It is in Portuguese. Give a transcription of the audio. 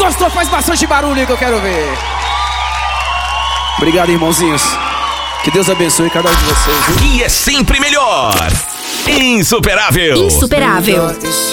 gostou, faz bastante barulho aí que eu quero ver. Obrigado, irmãozinhos. Que Deus abençoe cada um de vocês, viu? E é sempre melhor. Insuperável. Insuperável.